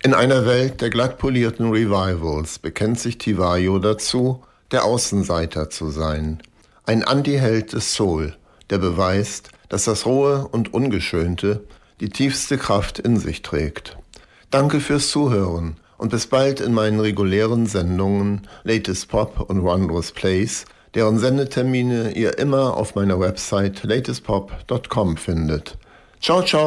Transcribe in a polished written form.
In einer Welt der glattpolierten Revivals bekennt sich Tivayo dazu, der Außenseiter zu sein. Ein Anti-Held des Soul, der beweist, dass das Rohe und Ungeschönte die tiefste Kraft in sich trägt. Danke fürs Zuhören und bis bald in meinen regulären Sendungen Latest Pop und Wondrous Plays, deren Sendetermine ihr immer auf meiner Website latestpop.com findet. Ciao, ciao!